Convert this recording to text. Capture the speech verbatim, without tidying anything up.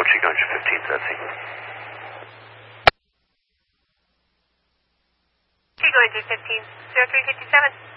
approaching on your fifteenth, Betsy. You're going to fifteen, zero three fifty-seven.